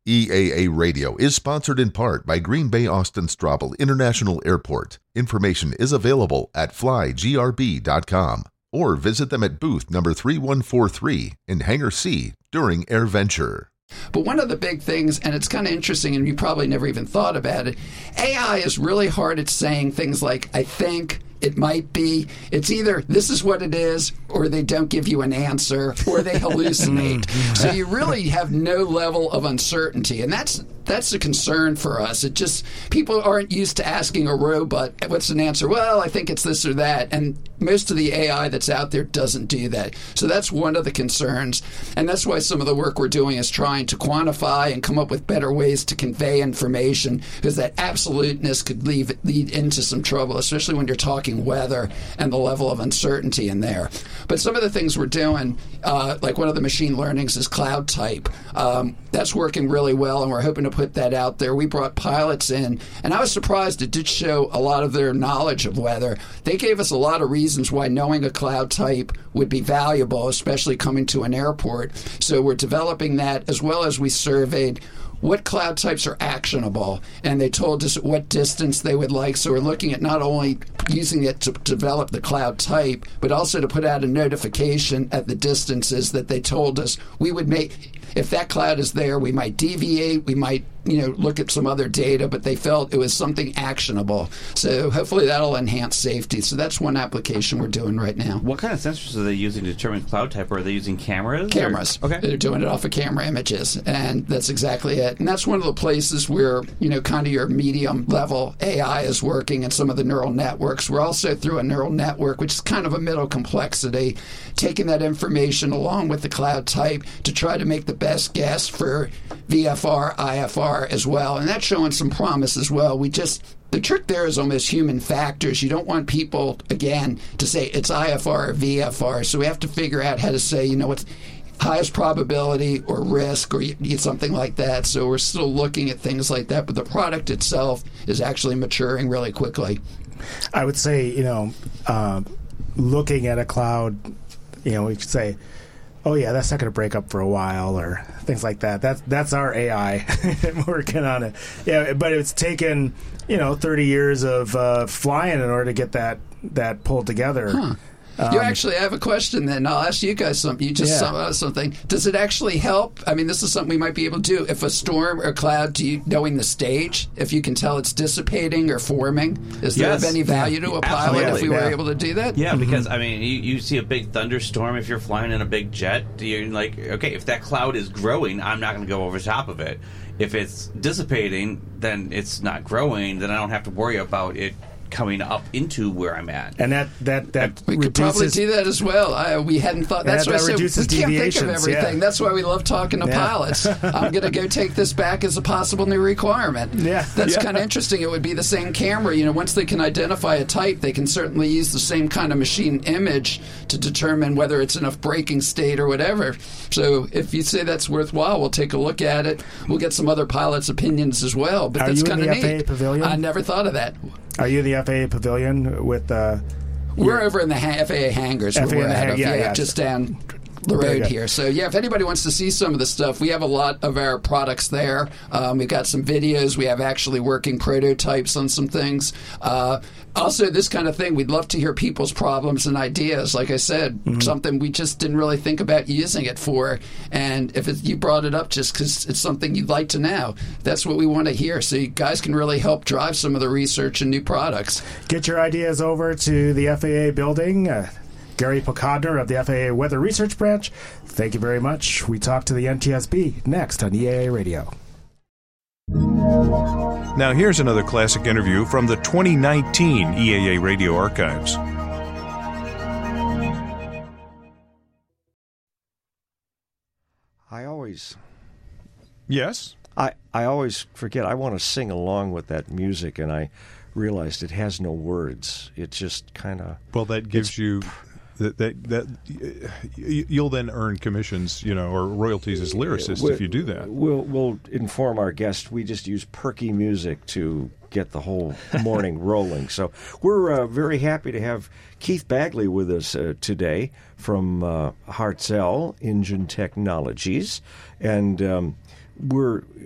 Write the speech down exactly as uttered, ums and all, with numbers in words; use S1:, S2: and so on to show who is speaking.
S1: E A A Radio is sponsored in part by Green Bay Austin Straubel International Airport. Information is available at fly g r b dot com or visit them at booth number three one four three in Hangar C during AirVenture.
S2: But one of the big things, and it's kind of interesting, and you probably never even thought about it, A I is really hard at saying things like, I think, it might be. It's either this is what it is, or they don't give you an answer, or they hallucinate. So you really have no level of uncertainty, and that's that's a concern for us. It just, people aren't used to asking a robot, what's an answer? Well, I think it's this or that, and most of the A I that's out there doesn't do that. So that's one of the concerns, and that's why some of the work we're doing is trying to quantify and come up with better ways to convey information, because that absoluteness could leave, lead into some trouble, especially when you're talking weather and the level of uncertainty in there. But some of the things we're doing, uh, like one of the machine learnings is cloud type. Um, that's working really well, and we're hoping to put that out there. We brought pilots in, and I was surprised it did show a lot of their knowledge of weather. They gave us a lot of reasons why knowing a cloud type would be valuable, especially coming to an airport. So we're developing that, as well as we surveyed what cloud types are actionable, and they told us what distance they would like. So we're looking at not only using it to develop the cloud type, but also to put out a notification at the distances that they told us we would make. If that cloud is there, we might deviate, we might, you know, look at some other data, but they felt it was something actionable. So hopefully that'll enhance safety. So that's one application we're doing right now.
S3: What kind of sensors are they using to determine cloud type? Are they using cameras?
S2: Cameras.
S3: Or? Okay.
S2: They're doing it off of camera images, and that's exactly it. And that's one of the places where, you know, kind of your medium level A I is working, and some of the neural networks. We're also through a neural network, which is kind of a middle complexity, taking that information along with the cloud type to try to make the best guess for V F R, I F R as well. And that's showing some promise as well. We just, the trick there is almost human factors. You don't want people, again, to say it's I F R or V F R. So we have to figure out how to say, you know, what's highest probability or risk or something like that. So we're still looking at things like that. But the product itself is actually maturing really quickly.
S4: I would say, you know, uh, looking at a cloud, you know, we could say, oh yeah, that's not going to break up for a while, or things like that. That's that's our A I working on it. Yeah, but it's taken, you know, thirty years of uh, flying in order to get that that pulled together.
S2: Huh. Um, you actually have a question then. I'll ask you guys something. You just
S4: yeah.
S2: sum up something. Does it actually help? I mean, this is something we might be able to do. If a storm or cloud, do you, knowing the stage, if you can tell it's dissipating or forming, is there
S3: yes.
S2: of any value to a pilot
S3: Absolutely.
S2: if we
S4: yeah.
S2: were able to do that?
S3: Yeah,
S4: Mm-hmm.
S3: because, I mean, you, you see a big thunderstorm if you're flying in a big jet. You're like, okay, if that cloud is growing, I'm not going to go over top of it. If it's dissipating, then it's not growing, then I don't have to worry about it coming up into where I'm at.
S4: And that that that
S2: we could
S4: reduces,
S2: probably do that as well. I, we hadn't thought. That's
S4: that
S2: why I said we
S4: reduces
S2: can't think of
S4: deviations,
S2: everything.
S4: yeah.
S2: That's why we love talking to
S4: Yeah.
S2: pilots. I'm going to go take this back as a possible new requirement.
S4: Yeah.
S2: That's
S4: Yeah.
S2: kind of interesting. It would be the same camera. You know, once they can identify a type, they can certainly use the same kind of machine image to determine whether it's in a braking state or whatever. So if you say that's worthwhile, we'll take a look at it. We'll get some other pilots' opinions as well. But
S4: Are
S2: that's
S4: you in
S2: kind of
S4: the
S2: neat.
S4: F A A pavilion?
S2: I never thought of that.
S4: Are you in the F A A pavilion with? Uh,
S2: We're
S4: your-
S2: over in the ha- F A A hangars.
S4: F A A
S2: where we're
S4: hang-
S2: out of,
S4: yeah,
S2: yeah,
S4: yeah.
S2: just down the
S4: Very
S2: road
S4: good.
S2: here. So, yeah, if anybody wants to see some of the stuff, we have a lot of our products there. Um, we've got some videos. We have actually working prototypes on some things. Uh, also, this kind of thing, we'd love to hear people's problems and ideas. Like I said,
S4: Mm-hmm.
S2: something we just didn't really think about using it for. And if it, you brought it up just because it's something you'd like to know, that's what we want to hear. So you guys can really help drive some of the research and new products.
S4: Get your ideas over to the F A A building. Uh, Gary Pocodner of the F A A Weather Research Branch, thank you very much. We talk to the N T S B next on E A A Radio.
S5: Now here's another classic interview from the twenty nineteen E A A Radio archives.
S6: I always,
S5: Yes?
S6: I, I always forget. I want to sing along with that music, and I realized it has no words. It just kind of.
S5: Well, that gives you that that that y- you'll then earn commissions, you know, or royalties as lyricist if you do that.
S6: We'll we'll inform our guests. We just use perky music to get the whole morning rolling. So we're uh, very happy to have Keith Bagley with us uh, today from uh, Hartzell Engine Technologies, and um, we're